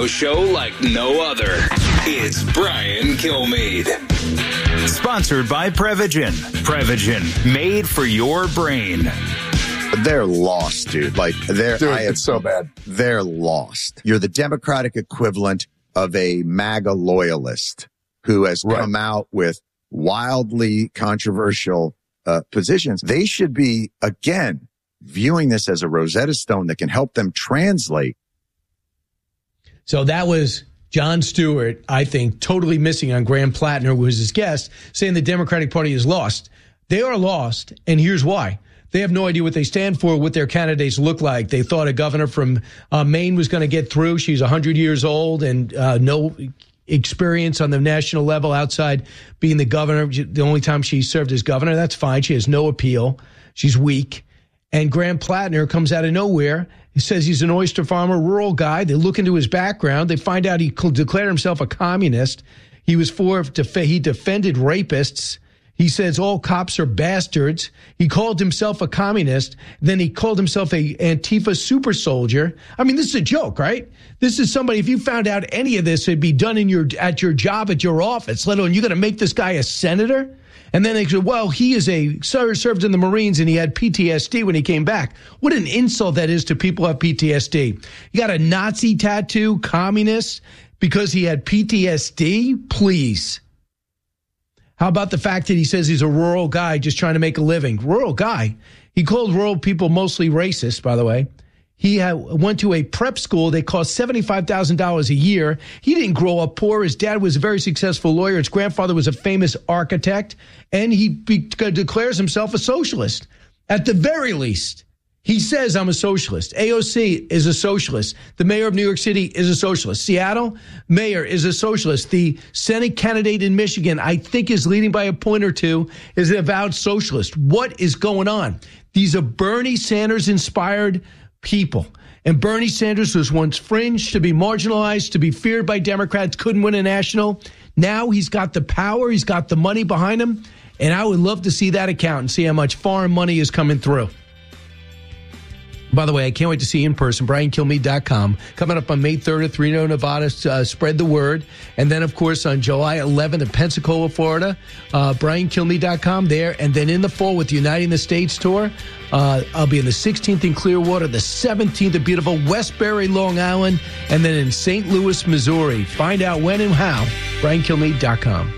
radio show like no other. It's Brian Kilmeade. Sponsored by Prevagen. Prevagen, made for your brain. They're lost, dude. It's so bad. They're lost. You're the Democratic equivalent of a MAGA loyalist who has come out with wildly controversial positions. They should be, again, viewing this as a Rosetta Stone that can help them translate. So that was Jon Stewart, I think, totally missing on Graham Plattner, who was his guest, saying the Democratic Party is lost. They are lost, and here's why. They have no idea what they stand for, what their candidates look like. They thought a governor from Maine was going to get through. She's 100 years old and no experience on the national level outside being the governor. The only time she served as governor, that's fine. She has no appeal. She's weak. And Graham Plattner comes out of nowhere. He says he's an oyster farmer, rural guy. They look into his background. They find out he declared himself a communist. He defended rapists. He says all cops are bastards. He called himself a communist. Then he called himself a Antifa super soldier. I mean, this is a joke, right? This is somebody, if you found out any of this, it'd be done at your job, at your office, let alone you're going to make this guy a senator? And then they said, well, he served in the Marines and he had PTSD when he came back. What an insult that is to people who have PTSD. You got a Nazi tattoo, communist, because he had PTSD? Please. How about the fact that he says he's a rural guy just trying to make a living? Rural guy. He called rural people mostly racist, by the way. He went to a prep school. They cost $75,000 a year. He didn't grow up poor. His dad was a very successful lawyer. His grandfather was a famous architect. And he declares himself a socialist. At the very least, he says, I'm a socialist. AOC is a socialist. The mayor of New York City is a socialist. Seattle mayor is a socialist. The Senate candidate in Michigan, I think, is leading by a point or two, is an avowed socialist. What is going on? These are Bernie Sanders-inspired people. And Bernie Sanders was once fringe, to be marginalized, to be feared by Democrats, couldn't win a national. Now he's got the power, he's got the money behind him, and I would love to see that account and see how much foreign money is coming through. By the way, I can't wait to see you in person, BrianKilmeade.com. Coming up on May 3rd at Reno, Nevada, spread the word. And then, of course, on July 11th at Pensacola, Florida, BrianKilmeade.com there. And then in the fall with the Uniting the States tour, I'll be in the 16th in Clearwater, the 17th at beautiful Westbury, Long Island, and then in St. Louis, Missouri. Find out when and how, BrianKilmeade.com.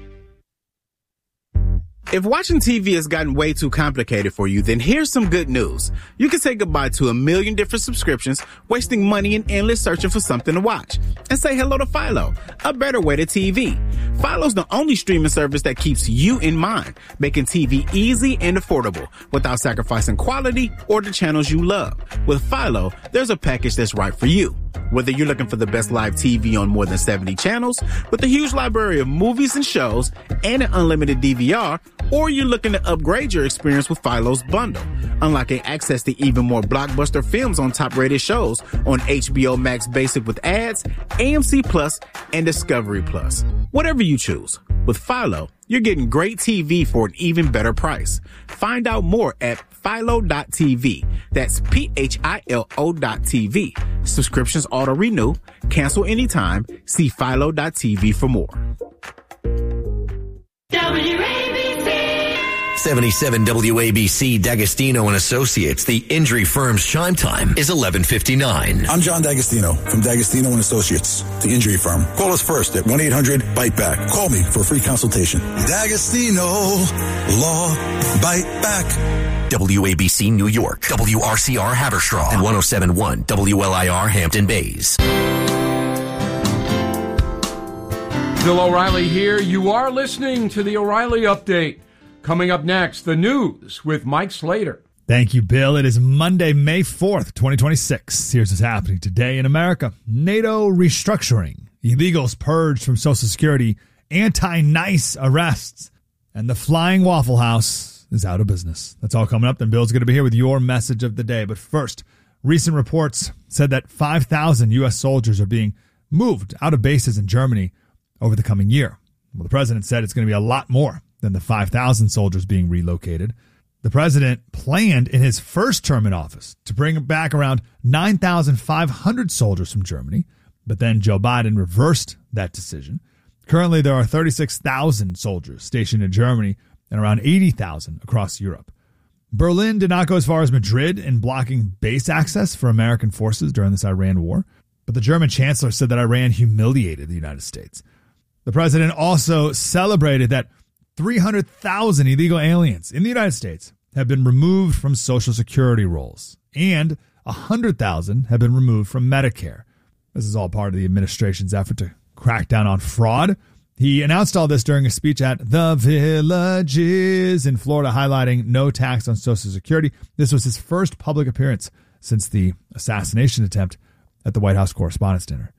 If watching TV has gotten way too complicated for you, then here's some good news. You can say goodbye to a million different subscriptions, wasting money and endless searching for something to watch. And say hello to Philo, a better way to TV. Philo's the only streaming service that keeps you in mind, making TV easy and affordable without sacrificing quality or the channels you love. With Philo, there's a package that's right for you. Whether you're looking for the best live TV on more than 70 channels, with a huge library of movies and shows, and an unlimited DVR, or you're looking to upgrade your experience with Philo's bundle, unlocking access to even more blockbuster films on top-rated shows on HBO Max Basic with ads, AMC Plus, and Discovery Plus. Whatever you choose. With Philo, you're getting great TV for an even better price. Find out more at Philo.tv. That's PHILO.tv. Subscriptions auto-renew. Cancel anytime. See Philo.tv for more. WABC. 77 WABC D'Agostino and Associates. The injury firm's chime time is 11:59. I'm John D'Agostino from D'Agostino and Associates, the injury firm. Call us first at 1-800-BITE-BACK. Call me for a free consultation. D'Agostino Law Bite Back. WABC New York, WRCR Haverstraw, and 107.1 WLIR Hampton Bays. Bill O'Reilly here. You are listening to the O'Reilly Update. Coming up next, the news with Mike Slater. Thank you, Bill. It is Monday, May 4th, 2026. Here's what's happening today in America. NATO restructuring, illegals purged from Social Security, anti-nice arrests, and the Flying Waffle House is out of business. That's all coming up. Then Bill's going to be here with your message of the day. But first, recent reports said that 5,000 U.S. soldiers are being moved out of bases in Germany over the coming year. Well, the president said it's going to be a lot more than the 5,000 soldiers being relocated. The president planned in his first term in office to bring back around 9,500 soldiers from Germany. but then Joe Biden reversed that decision. Currently, there are 36,000 soldiers stationed in Germany and around 80,000 across Europe. Berlin did not go as far as Madrid in blocking base access for American forces during this Iran war, but the German chancellor said that Iran humiliated the United States. The president also celebrated that 300,000 illegal aliens in the United States have been removed from Social Security rolls, and 100,000 have been removed from Medicare. This is all part of the administration's effort to crack down on fraud. He announced all this during a speech at The Villages in Florida, highlighting no tax on Social Security. This was his first public appearance since the assassination attempt at the White House Correspondents' Dinner.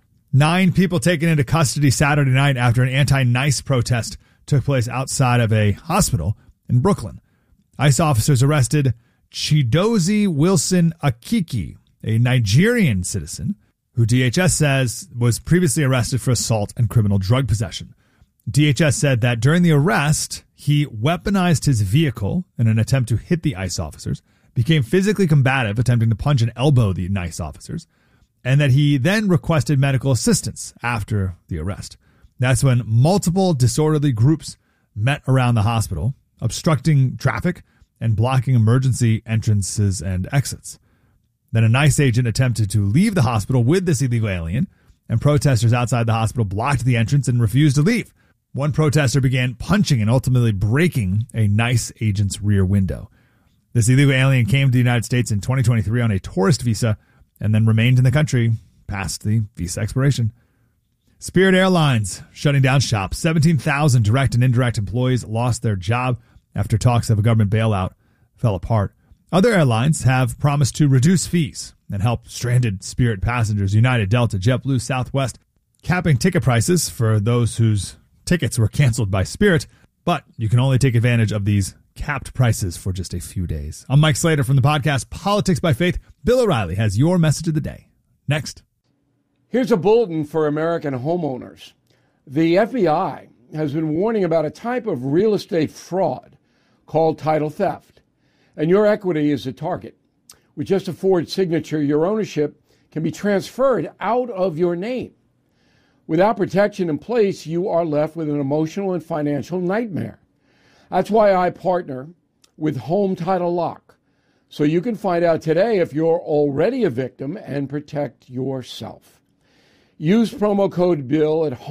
9 people taken into custody Saturday night after an anti-NICE protest took place outside of a hospital in Brooklyn. ICE officers arrested Chidozie Wilson Akiki, a Nigerian citizen, who DHS says was previously arrested for assault and criminal drug possession. DHS said that during the arrest, he weaponized his vehicle in an attempt to hit the ICE officers, became physically combative, attempting to punch and elbow the NICE officers, and that he then requested medical assistance after the arrest. That's when multiple disorderly groups met around the hospital, obstructing traffic and blocking emergency entrances and exits. Then a NICE agent attempted to leave the hospital with this illegal alien, and protesters outside the hospital blocked the entrance and refused to leave. One protester began punching and ultimately breaking a NICE agent's rear window. This illegal alien came to the United States in 2023 on a tourist visa and then remained in the country past the visa expiration. Spirit Airlines shutting down shop. 17,000 direct and indirect employees lost their job after talks of a government bailout fell apart. Other airlines have promised to reduce fees and help stranded Spirit passengers. United, Delta, JetBlue, Southwest, capping ticket prices for those whose tickets were canceled by Spirit, but you can only take advantage of these capped prices for just a few days. I'm Mike Slater from the podcast Politics by Faith. Bill O'Reilly has your message of the day. Next. Here's a bulletin for American homeowners. The FBI has been warning about a type of real estate fraud called title theft. And your equity is a target. With just a forged signature, your ownership can be transferred out of your name. Without protection in place, you are left with an emotional and financial nightmare. That's why I partner with Home Title Lock, so you can find out today if you're already a victim and protect yourself. Use promo code BILL at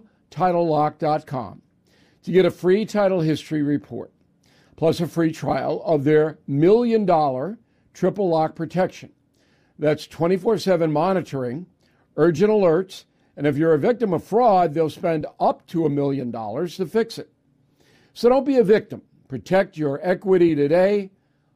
HomeTitleLock.com to get a free title history report, plus a free trial of their $1 million triple lock protection. That's 24/7 monitoring, urgent alerts, and if you're a victim of fraud, they'll spend up to $1 million to fix it. So don't be a victim. Protect your equity today.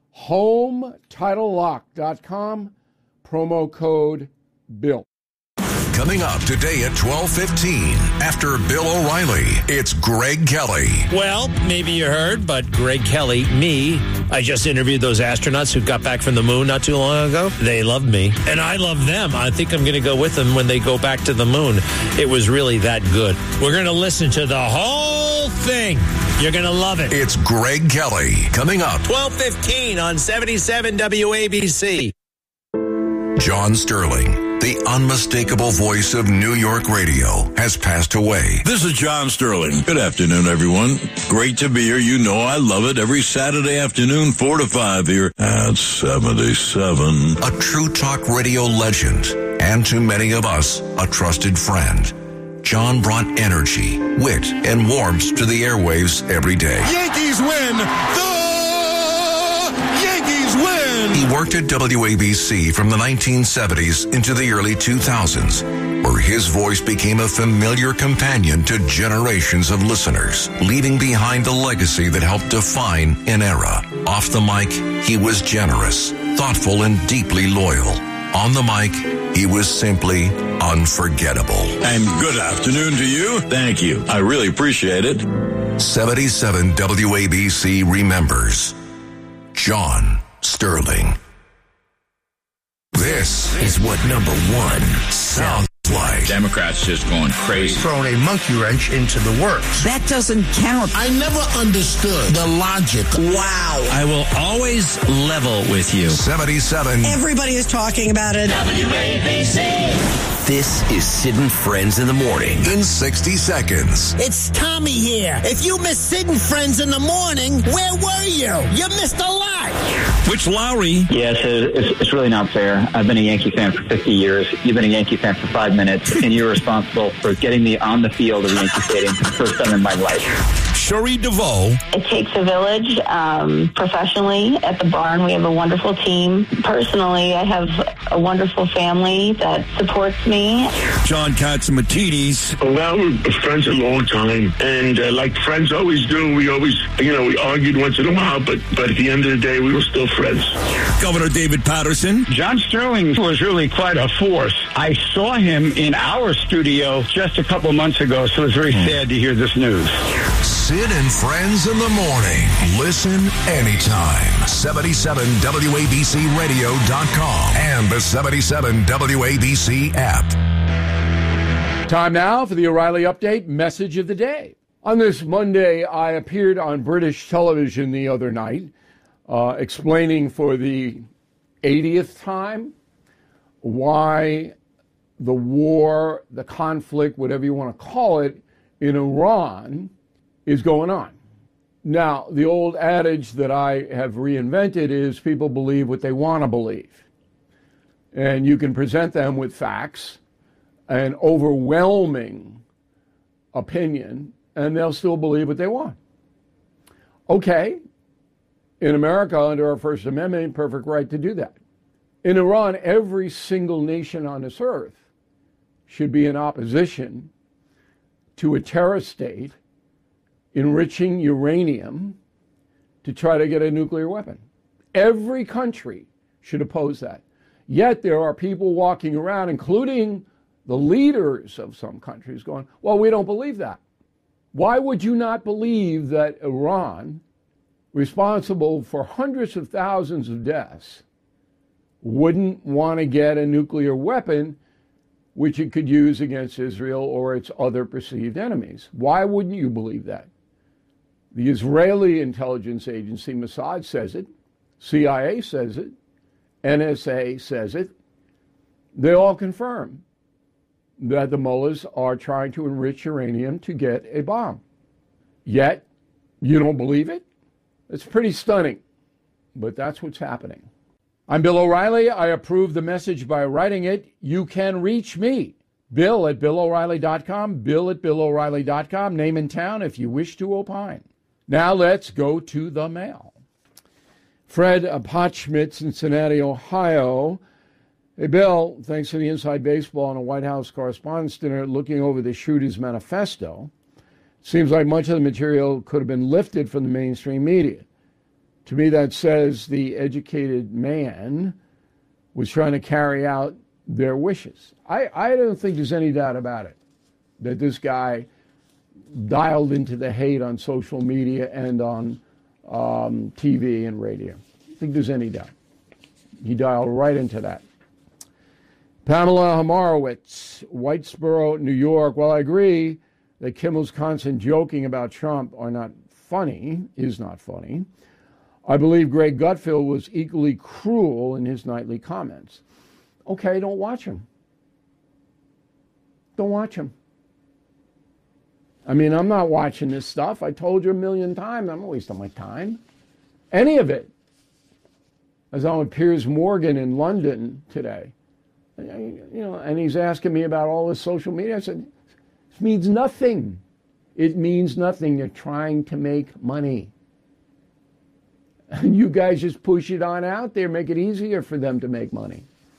HomeTitleLock.com, promo code BILL. Coming up today at 12:15, after Bill O'Reilly, it's Greg Kelly. Well, maybe you heard, but Greg Kelly, I just interviewed those astronauts who got back from the moon not too long ago. They loved me, and I love them. I think I'm going to go with them when they go back to the moon. It was really that good. We're going to listen to the whole thing. You're going to love it. It's Greg Kelly. Coming up. 12:15 on 77 WABC. John Sterling, the unmistakable voice of New York radio, has passed away. This is John Sterling. Good afternoon, everyone. Great to be here. You know I love it. Every Saturday afternoon, 4 to 5 here at 77. A true talk radio legend, and to many of us, a trusted friend. John brought energy, wit, and warmth to the airwaves every day. Yankees win! Yankees win! He worked at WABC from the 1970s into the early 2000s, where his voice became a familiar companion to generations of listeners, leaving behind a legacy that helped define an era. Off the mic, he was generous, thoughtful, and deeply loyal. On the mic, he was simply unforgettable. And good afternoon to you. Thank you. I really appreciate it. 77 WABC remembers John Sterling. This is what number one sounds like. Democrats just going crazy. Throwing a monkey wrench into the works. That doesn't count. I never understood the logic. Wow. I will always level with you. 77. Everybody is talking about it. WABC. This is Sid and Friends in the Morning. In 60 seconds. It's Tommy here. If you missed Sid and Friends in the Morning, where were you? You missed a lot. Rich Lowry. Yes, it's really not fair. I've been a Yankee fan for 50 years. You've been a Yankee fan for 5 minutes, and you're responsible for getting me on the field of Yankee Stadium for the first time in my life. Cherie DeVoe. It takes a village. Professionally, at the barn, we have a wonderful team. Personally, I have a wonderful family that supports me. John Catsimatidis. Well, we're friends a long time, and like friends always do, we always, we argued once in a while, but at the end of the day, we were still friends. Governor David Patterson. John Sterling was really quite a force. I saw him in our studio just a couple months ago, so it's very sad to hear this news. Sid and Friends in the Morning. Listen anytime. 77WABCRadio.com and the 77 WABC app. Time now for the O'Reilly Update Message of the Day. On this Monday, I appeared on British television the other night, explaining for the 80th time why the war, the conflict, whatever you want to call it, in Iran is going on. Now, the old adage that I have reinvented is people believe what they want to believe. And you can present them with facts, an overwhelming opinion, and they'll still believe what they want. Okay, in America, under our First Amendment, perfect right to do that. In Iran, every single nation on this earth should be in opposition to a terror state enriching uranium to try to get a nuclear weapon. Every country should oppose that. Yet there are people walking around, including the leaders of some countries, going, well, we don't believe that. Why would you not believe that Iran, responsible for hundreds of thousands of deaths, wouldn't want to get a nuclear weapon which it could use against Israel or its other perceived enemies? Why wouldn't you believe that? The Israeli intelligence agency Mossad says it, CIA says it, NSA says it. They all confirm that the mullahs are trying to enrich uranium to get a bomb. Yet, you don't believe it? It's pretty stunning, but that's what's happening. I'm Bill O'Reilly. I approve the message by writing it. You can reach me, Bill at BillO'Reilly.com, Bill at BillO'Reilly.com, name and town if you wish to opine. Now let's go to the mail. Fred Potschmidt, Cincinnati, Ohio. Hey, Bill, thanks for the Inside Baseball and a White House Correspondents' Dinner looking over the Shooter's Manifesto. Seems like much of the material could have been lifted from the mainstream media. To me, that says the educated man was trying to carry out their wishes. I don't think there's any doubt about it, that this guy dialed into the hate on social media and on TV and radio. I don't think there's any doubt. He dialed right into that. Pamela Hamarowitz, Whitesboro, New York. While I agree that Kimmel's constant joking about Trump is not funny, I believe Greg Gutfeld was equally cruel in his nightly comments. Okay, don't watch him. Don't watch him. I mean, I'm not watching this stuff. I told you a million times. I'm not wasting my time. Any of it. As I'm with Piers Morgan in London today, and he's asking me about all this social media. I said, this means nothing. It means nothing. They're trying to make money. And you guys just push it on out there, make it easier for them to make money.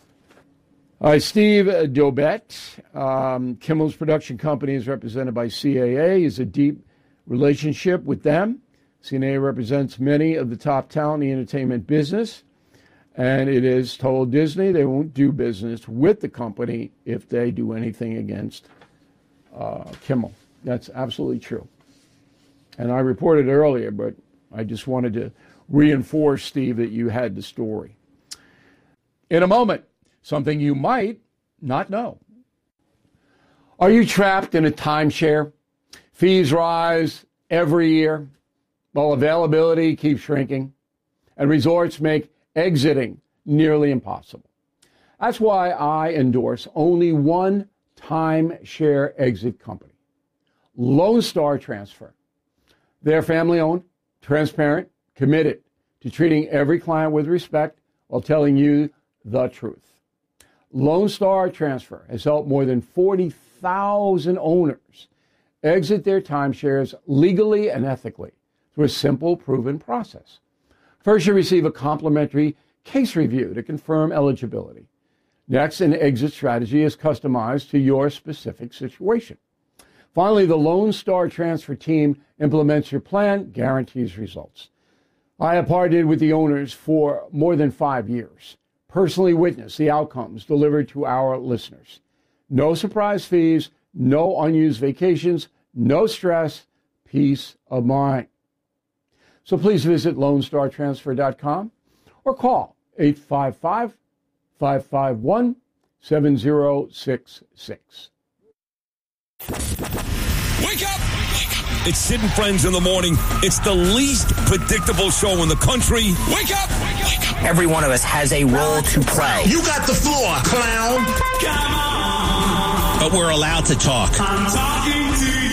Steve Dobet, Kimmel's production company is represented by CAA. He has a deep relationship with them. CAA represents many of the top talent in the entertainment business. And it has told Disney they won't do business with the company if they do anything against Kimmel. That's absolutely true. And I reported earlier, but I just wanted to reinforce, Steve, that you had the story. In a moment, something you might not know. Are you trapped in a timeshare? Fees rise every year, while availability keeps shrinking, and resorts make exiting nearly impossible. That's why I endorse only one timeshare exit company, Lone Star Transfer. They're family-owned, transparent, committed to treating every client with respect while telling you the truth. Lone Star Transfer has helped more than 40,000 owners exit their timeshares legally and ethically through a simple, proven process. First, you receive a complimentary case review to confirm eligibility. Next, an exit strategy is customized to your specific situation. Finally, the Lone Star Transfer team implements your plan, guarantees results. I have partnered with the owners for more than 5 years, personally witnessed the outcomes delivered to our listeners. No surprise fees, no unused vacations, no stress, peace of mind. So please visit LoneStarTransfer.com or call 855-551-7066. Wake up! It's Sid and Friends in the morning. It's the least predictable show in the country. Wake up! Wake up! Every one of us has a role to play. You got the floor, clown. Come on! But we're allowed to talk. I'm talking to you.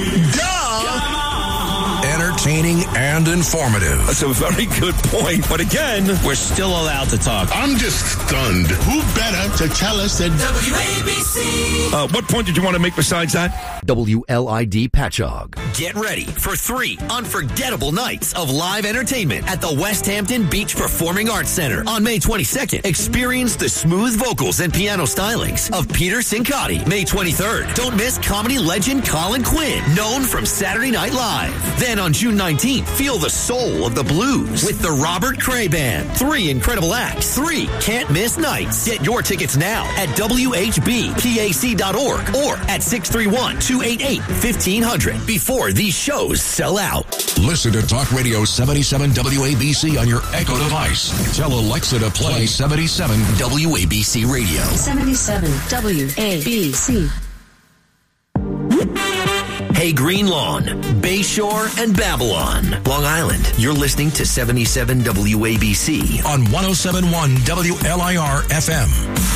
Entertaining and informative. That's a very good point. But again, we're still allowed to talk. I'm just stunned. Who better to tell us that WABC? What point did you want to make besides that? WLID Patchogue. Get ready for 3 unforgettable nights of live entertainment at the West Hampton Beach Performing Arts Center on May 22nd. Experience the smooth vocals and piano stylings of Peter Cincotti. May 23rd. Don't miss comedy legend Colin Quinn, known from Saturday Night Live. Then on June 19th, feel the soul of the blues with the Robert Cray Band. 3 incredible acts. 3 can't-miss nights. Get your tickets now at WHBPAC.org or at 631-288-1500 before these shows sell out. Listen to Talk Radio 77 WABC on your Echo device. Tell Alexa to play 77 WABC Radio. 77 WABC. Hey, Green Lawn, Bayshore, and Babylon, Long Island. You're listening to 77 WABC on 107.1 WLIR FM.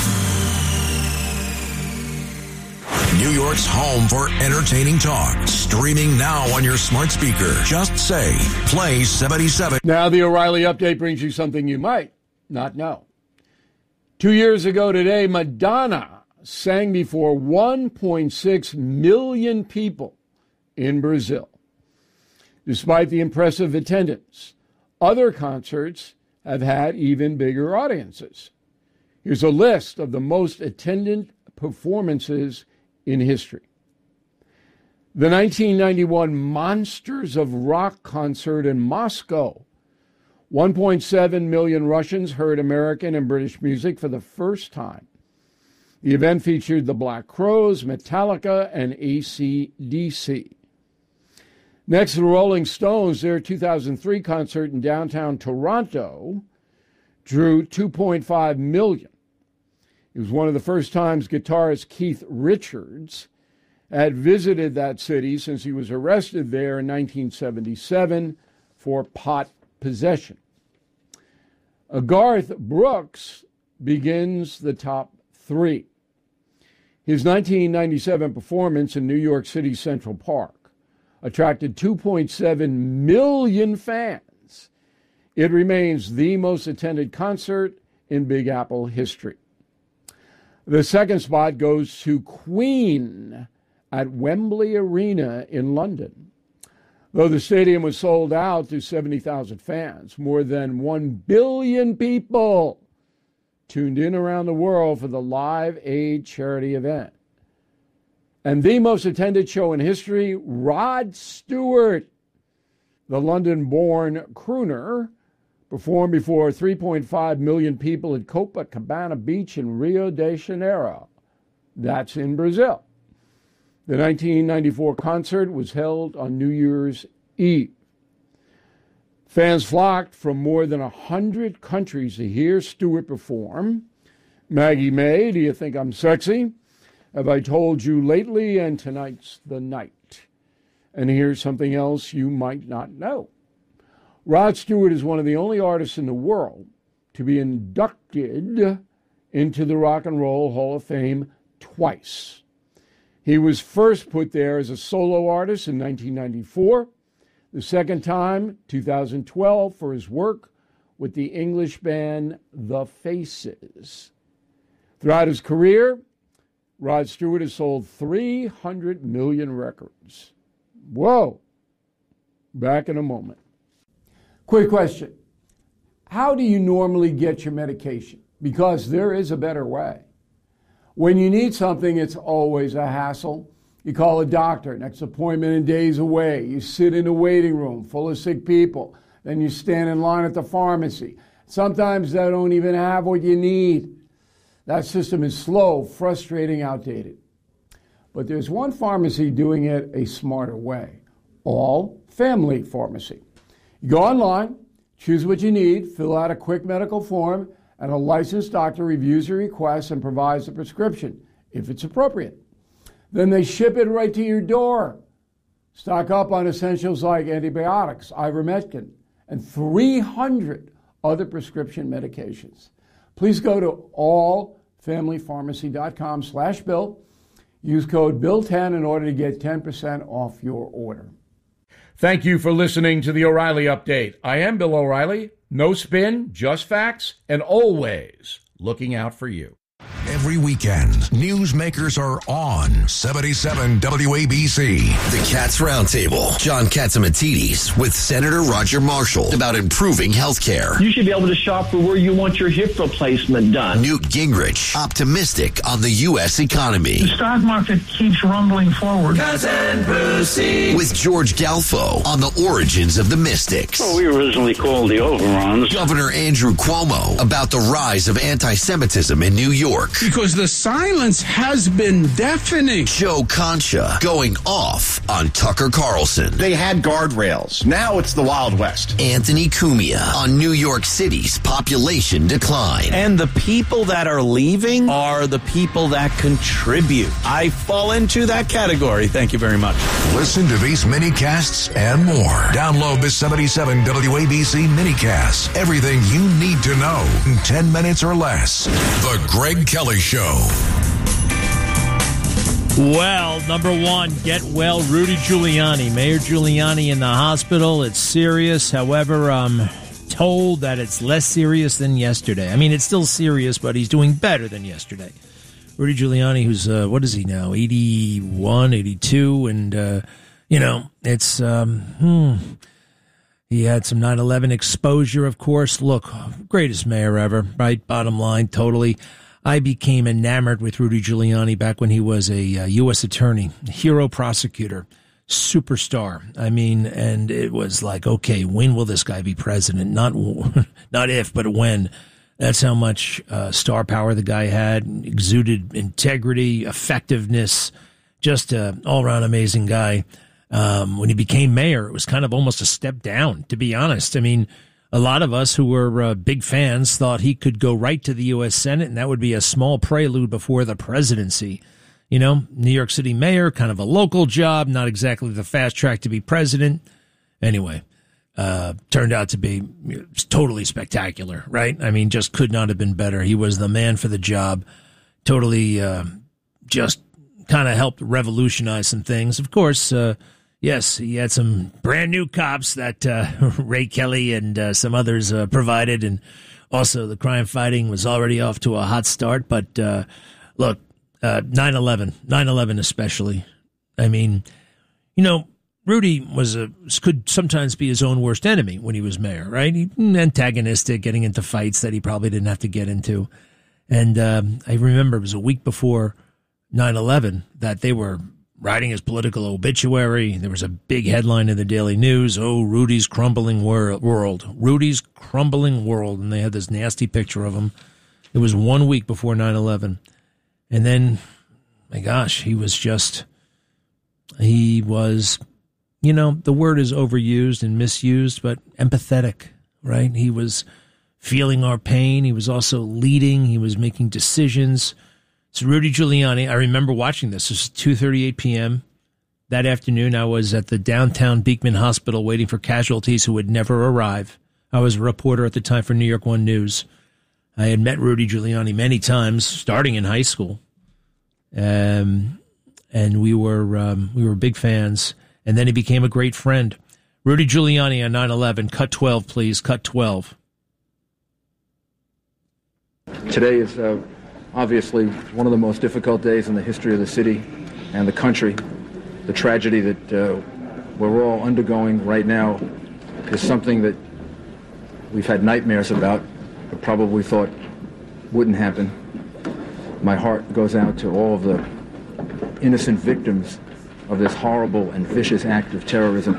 New York's home for entertaining talk. Streaming now on your smart speaker. Just say, play 77. Now the O'Reilly Update brings you something you might not know. 2 years ago today, Madonna sang before 1.6 million people in Brazil. Despite the impressive attendance, other concerts have had even bigger audiences. Here's a list of the most attended performances in history. The 1991 Monsters of Rock concert in Moscow. 1.7 million Russians heard American and British music for the first time. The event featured the Black Crowes, Metallica, and AC/DC. Next, the Rolling Stones, their 2003 concert in downtown Toronto drew 2.5 million. It was one of the first times guitarist Keith Richards had visited that city since he was arrested there in 1977 for pot possession. Garth Brooks begins the top 3. His 1997 performance in New York City's Central Park attracted 2.7 million fans. It remains the most attended concert in Big Apple history. The second spot goes to Queen at Wembley Arena in London. Though the stadium was sold out to 70,000 fans, more than 1 billion people tuned in around the world for the Live Aid charity event. And the most attended show in history, Rod Stewart, the London-born crooner, performed before 3.5 million people at Copacabana Beach in Rio de Janeiro. That's in Brazil. The 1994 concert was held on New Year's Eve. Fans flocked from more than 100 countries to hear Stewart perform. Maggie May, Do You Think I'm Sexy? Have I Told You Lately? And Tonight's the Night. And here's something else you might not know. Rod Stewart is one of the only artists in the world to be inducted into the Rock and Roll Hall of Fame twice. He was first put there as a solo artist in 1994, the second time, 2012, for his work with the English band The Faces. Throughout his career, Rod Stewart has sold 300 million records. Whoa. Back in a moment. Quick question. How do you normally get your medication? Because there is a better way. When you need something, it's always a hassle. You call a doctor, next appointment and days away. You sit in a waiting room full of sick people. Then you stand in line at the pharmacy. Sometimes they don't even have what you need. That system is slow, frustrating, outdated. But there's one pharmacy doing it a smarter way. All Family Pharmacy. You go online, choose what you need, fill out a quick medical form, and a licensed doctor reviews your request and provides a prescription, if it's appropriate. Then they ship it right to your door. Stock up on essentials like antibiotics, ivermectin, and 300 other prescription medications. Please go to allfamilypharmacy.com/Bill. Use code BILL10 in order to get 10% off your order. Thank you for listening to the O'Reilly Update. I am Bill O'Reilly. No spin, just facts, and always looking out for you. Every weekend, newsmakers are on 77 WABC. The Cats Roundtable. John Catsimatidis with Senator Roger Marshall about improving health care. You should be able to shop for where you want your hip replacement done. Newt Gingrich, optimistic on the U.S. economy. The stock market keeps rumbling forward. Cousin Brucey. With George Galfo on the origins of the Mystics. Well, we originally called the Overons. Governor Andrew Cuomo about the rise of anti-Semitism in New York. Because the silence has been deafening. Joe Concha going off on Tucker Carlson. They had guardrails. Now it's the Wild West. Anthony Cumia on New York City's population decline. And the people that are leaving are the people that contribute. I fall into that category. Thank you very much. Listen to these minicasts and more. Download the 77 WABC minicasts. Everything you need to know in 10 minutes or less. The Greg Kelly Show. Well, number one, get well, Rudy Giuliani. Mayor Giuliani in the hospital. It's serious. However, I'm told that it's less serious than yesterday. I mean, it's still serious, but he's doing better than yesterday. Rudy Giuliani, who's, what is he now, 81, 82, and, it's, he had some 9/11 exposure, of course. Look, greatest mayor ever, right? Bottom line, totally. I became enamored with Rudy Giuliani back when he was a U.S. attorney, hero prosecutor, superstar. I mean, and it was like, okay, when will this guy be president? Not if, but when. That's how much star power the guy had, exuded integrity, effectiveness, just an all-around amazing guy. When he became mayor, it was kind of almost a step down, to be honest. I mean, a lot of us who were big fans thought he could go right to the U.S. Senate, and that would be a small prelude before the presidency. You know, New York City mayor, kind of a local job, not exactly the fast track to be president. Anyway, turned out to be totally spectacular, right? I mean, just could not have been better. He was the man for the job, totally just kind of helped revolutionize some things. Of course, yes, he had some brand new cops that Ray Kelly and some others provided, and also the crime fighting was already off to a hot start. But look, 9/11 especially. I mean, Rudy could sometimes be his own worst enemy when he was mayor, right? He antagonistic, getting into fights that he probably didn't have to get into. And I remember it was a week before 9/11 that they were writing his political obituary. There was a big headline in the Daily News, "Oh, Rudy's crumbling world. Rudy's crumbling world." And they had this nasty picture of him. It was 1 week before 9/11. And then, my gosh, he was, the word is overused and misused, but empathetic, right? He was feeling our pain. He was also leading. He was making decisions. So Rudy Giuliani, I remember watching this. It was 2:38 p.m. That afternoon. I was at the downtown Beekman Hospital waiting for casualties who would never arrive. I was a reporter at the time for New York One News. I had met Rudy Giuliani many times, starting in high school, and we were big fans. And then he became a great friend. Rudy Giuliani on 9/11. Cut 12, please. Cut 12. Today is obviously one of the most difficult days in the history of the city and the country. The tragedy that we're all undergoing right now is something that we've had nightmares about, but probably thought wouldn't happen. My heart goes out to all of the innocent victims of this horrible and vicious acts of terrorism.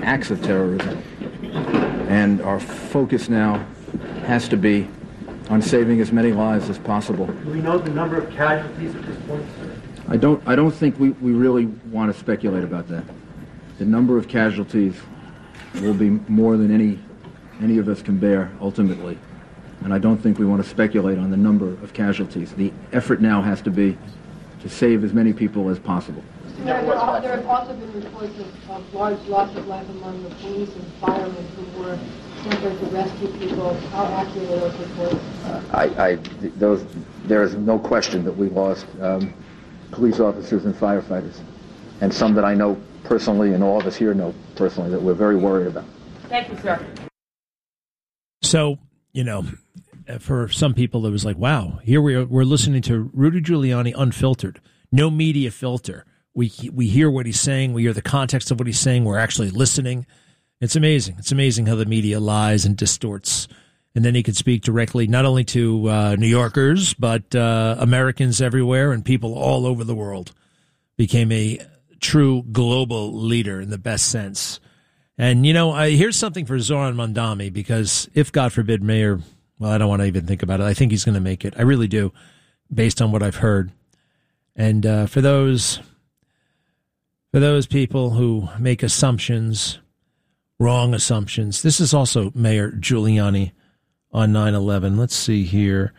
And our focus now has to be on saving as many lives as possible. Do we know the number of casualties at this point, sir? I don't think we really want to speculate about that. The number of casualties will be more than any of us can bear ultimately. And I don't think we want to speculate on the number of casualties. The effort now has to be to save as many people as possible. There have also been reports of large loss of life among the police and firemen who were sent there to rescue people. How accurate are those reports? There is no question that we lost police officers and firefighters, and some that I know personally, and all of us here know personally, that we're very worried about. Thank you, sir. So, for some people, it was like, wow, here we're listening to Rudy Giuliani unfiltered, no media filter. We hear what he's saying. We hear the context of what he's saying. We're actually listening. It's amazing. It's amazing how the media lies and distorts. And then he could speak directly not only to New Yorkers, but Americans everywhere and people all over the world. Became a true global leader in the best sense. And, here's something for Zoran Mondami, because if, God forbid, Mayor, well, I don't want to even think about it. I think he's going to make it. I really do, based on what I've heard. And for those people who make assumptions, wrong assumptions, this is also Mayor Giuliani on 9/11. Let's see here.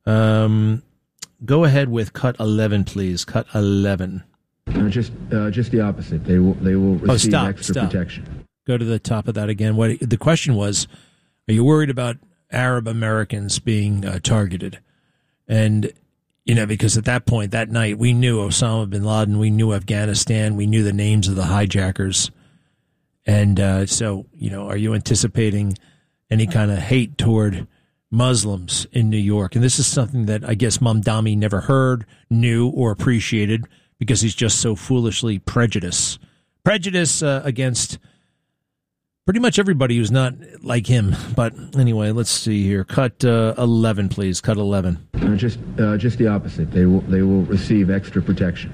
Go ahead with cut 11, please. Cut 11. Just the opposite. They will receive extra protection. Go to the top of that again. What the question was: are you worried about Arab Americans being targeted? And because at that point, that night, we knew Osama bin Laden, we knew Afghanistan, we knew the names of the hijackers. And so, are you anticipating any kind of hate toward Muslims in New York? And this is something that I guess Mamdani never heard, knew, or appreciated, because he's just so foolishly prejudiced. Prejudice against pretty much everybody who's not like him. But anyway, let's see here. Cut 11, please. Cut 11. Just the opposite. They will receive extra protection.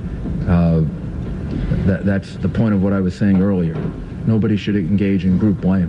That's the point of what I was saying earlier. Nobody should engage in group blame.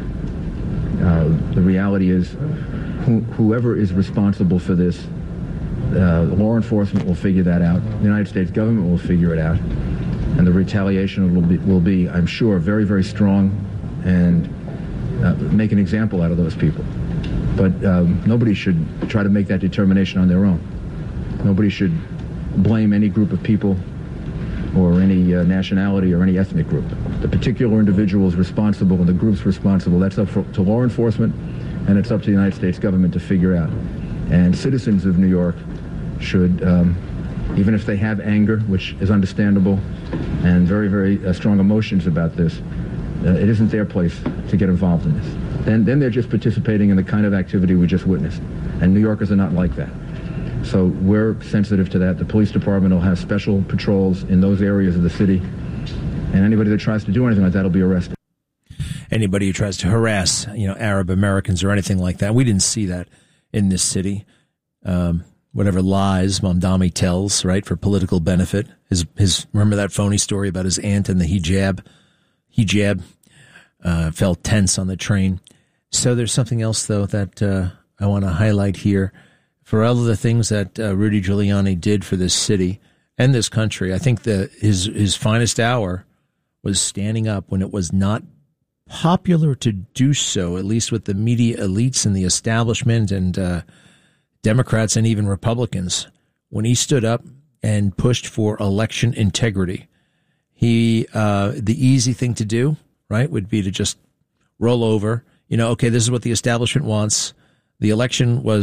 The reality is, whoever is responsible for this, law enforcement will figure that out. The United States government will figure it out. And the retaliation will be, I'm sure, very, very strong, and make an example out of those people. But nobody should try to make that determination on their own. Nobody should blame any group of people or any nationality or any ethnic group. The particular individual is responsible and the group's responsible. That's up to law enforcement, and it's up to the United States government to figure out. And citizens of New York should, even if they have anger, which is understandable, and very, very strong emotions about this, it isn't their place to get involved in this. Then they're just participating in the kind of activity we just witnessed. And New Yorkers are not like that. So we're sensitive to that. The police department will have special patrols in those areas of the city. And anybody that tries to do anything like that will be arrested. Anybody who tries to harass, Arab Americans or anything like that. We didn't see that in this city. Whatever lies Mamdani tells, right, for political benefit. His remember that phony story about his aunt and the hijab? Hijab felt tense on the train. So there's something else, though, that I want to highlight here. For all of the things that Rudy Giuliani did for this city and this country, I think his finest hour was standing up when it was not popular to do so, at least with the media elites and the establishment and Democrats and even Republicans, when he stood up and pushed for election integrity. The easy thing to do, right, would be to just roll over. Okay, this is what the establishment wants. The election was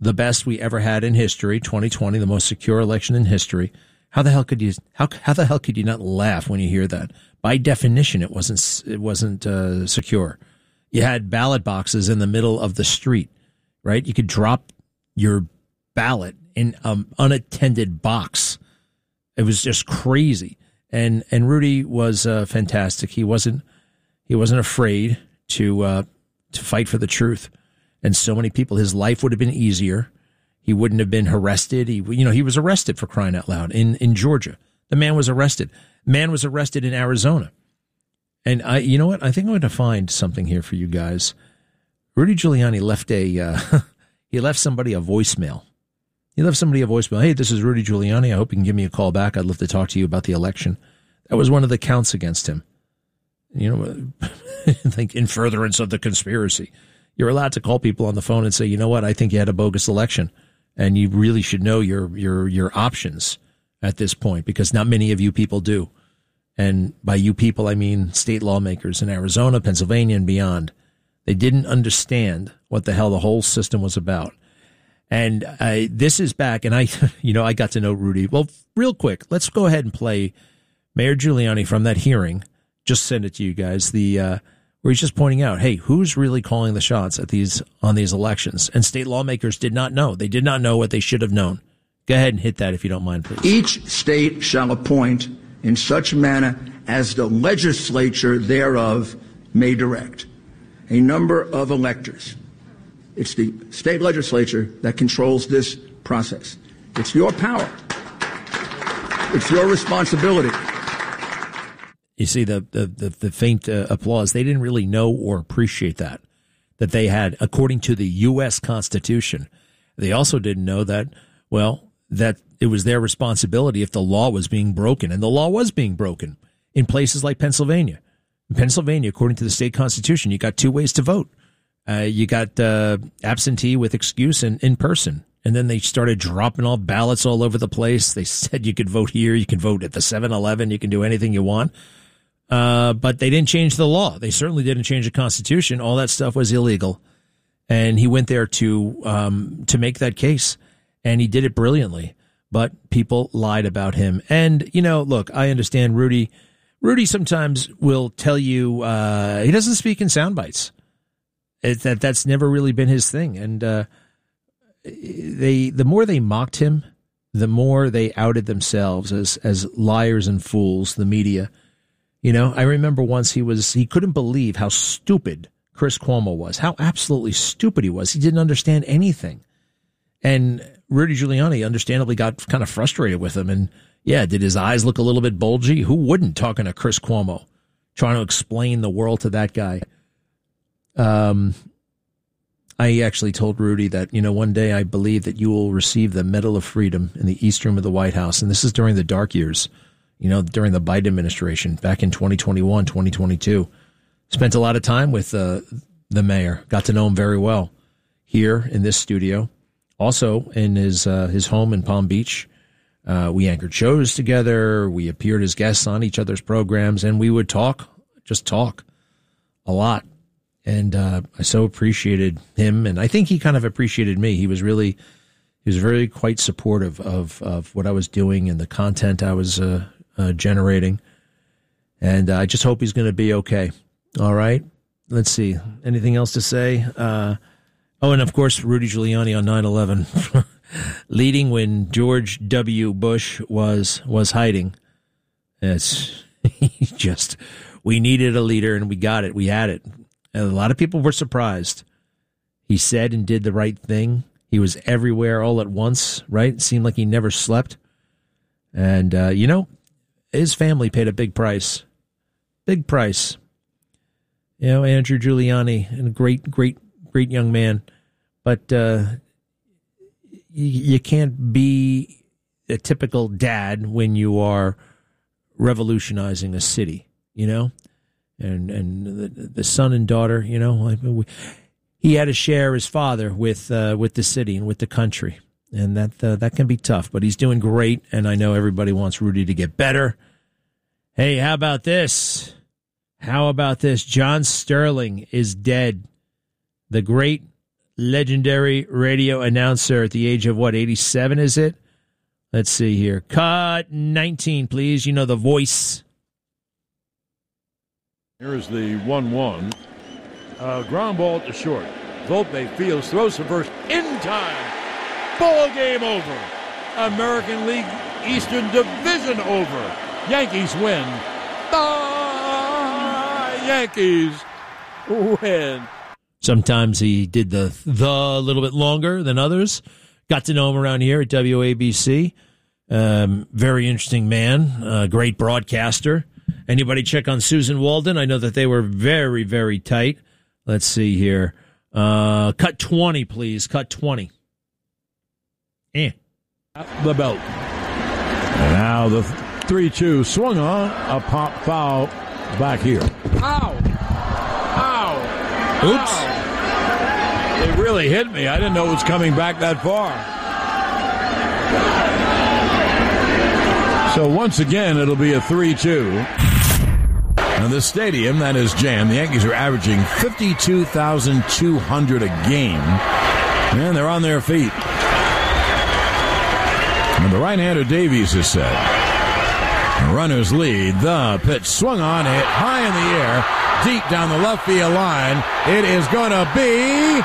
the best we ever had in history, 2020, the most secure election in history. How the hell could you not laugh when you hear that? By definition, it wasn't secure. You had ballot boxes in the middle of the street, right? You could drop your ballot in an unattended box. It was just crazy. And Rudy was fantastic. He wasn't afraid to fight for the truth. And so many people, his life would have been easier. He wouldn't have been arrested. He was arrested, for crying out loud, in Georgia. The man was arrested. Man was arrested in Arizona. And you know what? I think I'm going to find something here for you guys. Rudy Giuliani left he left somebody a voicemail. He left somebody a voicemail. Hey, this is Rudy Giuliani. I hope you can give me a call back. I'd love to talk to you about the election. That was one of the counts against him. Like in furtherance of the conspiracy. You're allowed to call people on the phone and say, you know what, I think you had a bogus election, and you really should know your options at this point, because not many of you people do. And by you people, I mean state lawmakers in Arizona, Pennsylvania, and beyond. They didn't understand what the hell the whole system was about. And this is back, and I got to know Rudy. Well, real quick, let's go ahead and play Mayor Giuliani from that hearing. Just send it to you guys. Where he's just pointing out, hey, who's really calling the shots on these elections? And state lawmakers did not know. They did not know what they should have known. Go ahead and hit that if you don't mind, please. Each state shall appoint in such manner as the legislature thereof may direct a number of electors. It's the state legislature that controls this process. It's your power. It's your responsibility. You see the faint applause. They didn't really know or appreciate that they had, according to the U.S. Constitution. They also didn't know that it was their responsibility if the law was being broken. And the law was being broken in places like Pennsylvania. In Pennsylvania, according to the state constitution, you got two ways to vote. You got absentee with excuse and in person. And then they started dropping off ballots all over the place. They said you could vote here, you can vote at the 7-Eleven, you can do anything you want. But they didn't change the law. They certainly didn't change the Constitution. All that stuff was illegal. And he went there to make that case. And he did it brilliantly. But people lied about him. And, look, I understand Rudy. Rudy sometimes will tell you he doesn't speak in sound bites. That's never really been his thing. And the more they mocked him, the more they outed themselves as liars and fools, the media. I remember once he couldn't believe how stupid Chris Cuomo was, how absolutely stupid he was. He didn't understand anything. And Rudy Giuliani understandably got kind of frustrated with him. And yeah, did his eyes look a little bit bulgy? Who wouldn't, talking to Chris Cuomo, trying to explain the world to that guy? I actually told Rudy that, one day I believe that you will receive the Medal of Freedom in the East Room of the White House. And this is during the dark years, during the Biden administration back in 2021, 2022. Spent a lot of time with the mayor, got to know him very well here in this studio. Also in his home in Palm Beach. We anchored shows together. We appeared as guests on each other's programs, and we would talk a lot. And I so appreciated him, and I think he kind of appreciated me. He was very quite supportive of what I was doing and the content I was generating. And I just hope he's going to be okay. All right. Let's see. Anything else to say? And of course, Rudy Giuliani on 9/11, leading when George W. Bush was hiding. We needed a leader, and we got it. We had it. And a lot of people were surprised. He said and did the right thing. He was everywhere all at once, right? It seemed like he never slept. And, his family paid a big price. Big price. Andrew Giuliani, and a great young man. But you can't be a typical dad when you are revolutionizing a city, And the son and daughter, he had to share his father with the city and with the country, and that can be tough. But he's doing great, and I know everybody wants Rudy to get better. Hey, how about this? John Sterling is dead. The great legendary radio announcer at the age of, 87 is it? Let's see here. Cut 19, please. You know the voice. Here's the 1-1. Ground ball to short. Volpe fields, throws to first in time. Ball game over. American League Eastern Division over. Yankees win. Yankees win. Sometimes he did the a little bit longer than others. Got to know him around here at WABC. Very interesting man. Great broadcaster. Anybody check on Susan Walden? I know that they were very, very tight. Let's see here. Cut 20, please. Cut 20. The belt. And now the 3-2 swung on. A pop foul back here. Ow! Ow! Oops. It really hit me. I didn't know it was coming back that far. So once again, it'll be a 3-2. Now this stadium, that is jammed. The Yankees are averaging 52,200 a game. And they're on their feet. And the right-hander Davies is set. Runners lead. The pitch swung on, hit high in the air, deep down the left field line. It is going to be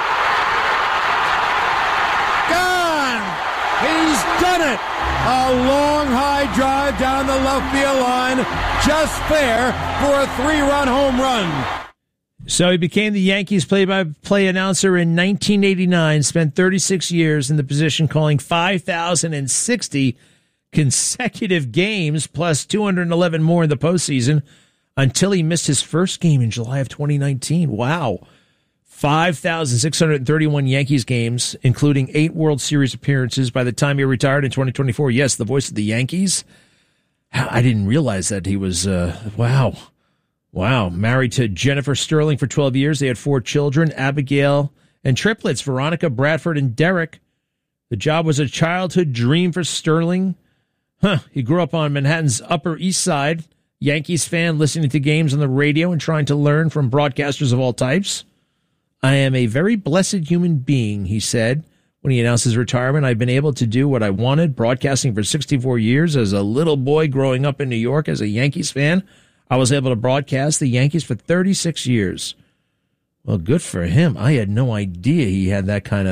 gone. He's done it. A long high drive down the left field line, just fair for a 3-run home run. So he became the Yankees play-by-play announcer in 1989, spent 36 years in the position, calling 5,060 consecutive games, plus 211 more in the postseason, until he missed his first game in July of 2019. Wow. 5,631 Yankees games, including 8 World Series appearances by the time he retired in 2024. Yes, the voice of the Yankees. I didn't realize that he was, wow. Married to Jennifer Sterling for 12 years. They had 4 children, Abigail and triplets, Veronica, Bradford, and Derek. The job was a childhood dream for Sterling. He grew up on Manhattan's Upper East Side, Yankees fan, listening to games on the radio and trying to learn from broadcasters of all types. I am a very blessed human being, he said when he announced his retirement. I've been able to do what I wanted, broadcasting for 64 years. As a little boy growing up in New York as a Yankees fan, I was able to broadcast the Yankees for 36 years. Well, good for him. I had no idea he had that kind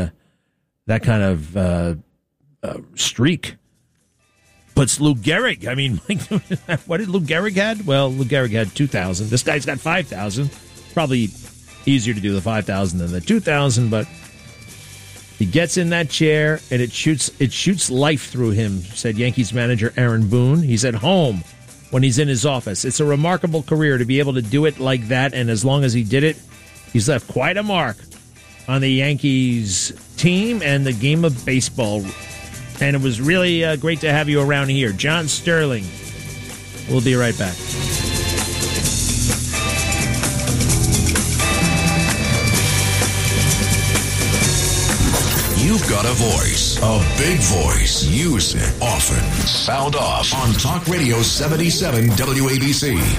of streak. But Lou Gehrig, I mean, what did Lou Gehrig had? Well, Lou Gehrig had 2,000. This guy's got 5,000. Probably easier to do the 5,000 than the 2,000, but he gets in that chair and it shoots life through him, said Yankees manager Aaron Boone. He's at home when he's in his office. It's a remarkable career to be able to do it like that, and as long as he did it, he's left quite a mark on the Yankees team and the game of baseball. And it was really great to have you around here. John Sterling. We'll be right back. You've got a voice, a big voice. Use it often. Sound off on Talk Radio 77 WABC.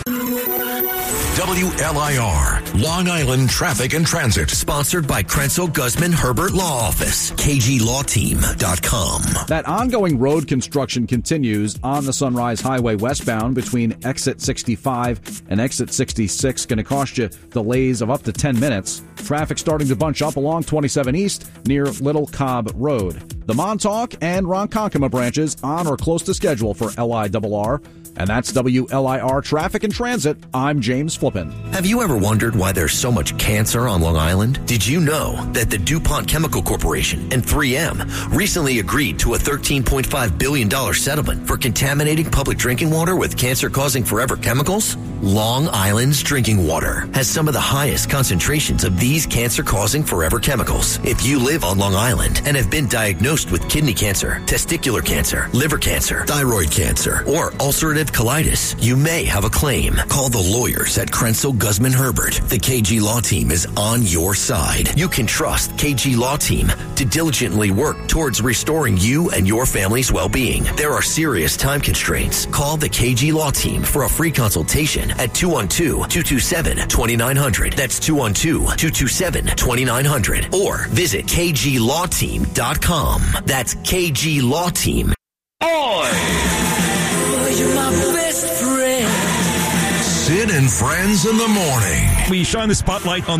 WLIR, Long Island Traffic and Transit. Sponsored by Krenzel Guzman Herbert Law Office. KGLawTeam.com. That ongoing road construction continues on the Sunrise Highway westbound between exit 65 and exit 66. Going to cost you delays of up to 10 minutes. Traffic starting to bunch up along 27 East near Little Cobb Road. The Montauk and Ronkonkoma branches on or close to schedule for LIRR. And that's WLIR Traffic and Transit. I'm James Flippin. Have you ever wondered why there's so much cancer on Long Island? Did you know that the DuPont Chemical Corporation and 3M recently agreed to a $13.5 billion settlement for contaminating public drinking water with cancer-causing forever chemicals? Long Island's drinking water has some of the highest concentrations of these cancer-causing forever chemicals. If you live on Long Island and have been diagnosed Diagnosed with kidney cancer, testicular cancer, liver cancer, thyroid cancer, or ulcerative colitis, you may have a claim. Call the lawyers at Krenzel Guzman Herbert. The KG Law Team is on your side. You can trust KG Law Team to diligently work towards restoring you and your family's well-being. There are serious time constraints. Call the KG Law Team for a free consultation at 212-227-2900. That's 212-227-2900. Or visit kglawteam.com. That's KGLawTeam. Oi! You're my best friend. Sid and Friends in the Morning. We shine the spotlight on